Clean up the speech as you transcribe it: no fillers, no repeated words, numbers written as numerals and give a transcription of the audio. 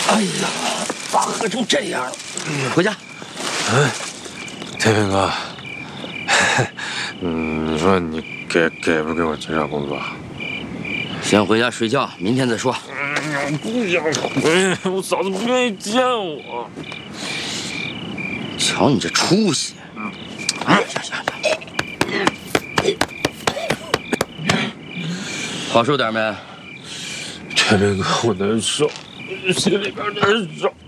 哎呀，咋喝成这样了？回家。 天平哥，你说你给不给我介绍工作？ 先回家睡觉，明天再说。 我不想回，我嫂子不愿意见我。 瞧你这出息！行，好受点没？ 天平哥，我难受，心里边难受。